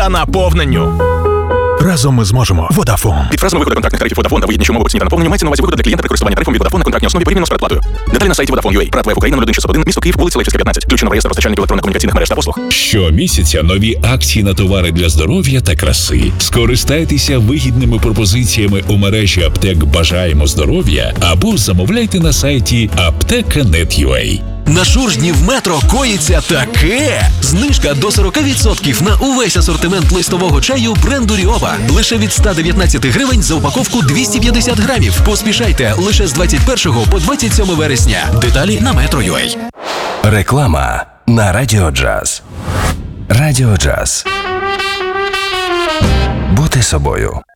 та наповненню. Разом ми зможемо. Vodafone. Під фразами виходу контрактних тарифів Vodafone та вигідніші умови ціні та наповнення мається на увазі виходу для клієнта при користуванні тарифом від Vodafone на контрактній основі порівняно з передплатою. Деталі на сайті Vodafone.ua. Брат ВФ Україна 0161, місто Київ, вулиця Левчинська, 15. Включено в реєстр постачальників електронно-комунікаційних мереж та послуг. Щомісяця нові акції на товари для здоров'я та краси. Скористайтеся вигідними пропозиціями у мережі аптек «Бажаємо здоров'я» або замовляйте на сайті apteka.net.ua. На Шуржні в метро коїться таке! Знижка до 40% на увесь асортимент листового чаю бренду Ріова. Лише від 119 гривень за упаковку 250 грамів. Поспішайте лише з 21 по 27 вересня. Деталі на Metro.ua. Реклама на Радіо Джаз. Радіо Джаз. Бути собою.